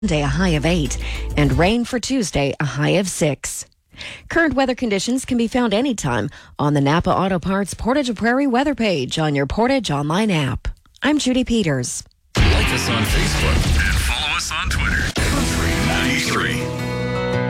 Monday, a high of 8, and rain for Tuesday, a high of 6. Current weather conditions can be found anytime on the Napa Auto Parts Portage of Prairie weather page on your Portage online app. I'm Judy Peters. Like us on Facebook and follow us on Twitter. Country 93.